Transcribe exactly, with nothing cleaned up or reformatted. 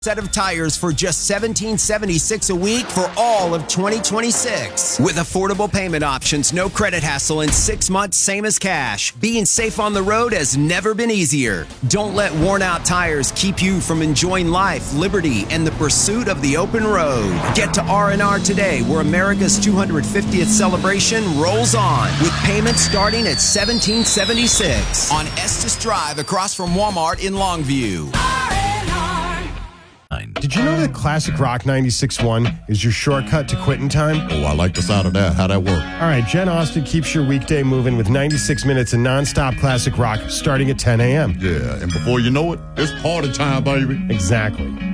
Set of tires for just seventeen seventy-six a week for all of twenty twenty-six. With affordable payment options, no credit hassle, and six months same as cash. Being safe on the road has never been easier. Don't let worn out tires keep you from enjoying life, liberty, and the pursuit of the open road. Get to R and R today, where America's two hundred fiftieth celebration rolls on, with payments starting at seventeen seventy-six on Estes Drive across from Walmart in Longview. Did you know that Classic Rock ninety-six point one is your shortcut to quitting time? Oh, I like the sound of that. How'd that work? All right, Jen Austen keeps your weekday moving with ninety-six minutes of nonstop classic rock starting at ten a.m. Yeah, and before you know it, it's party time, baby. Exactly.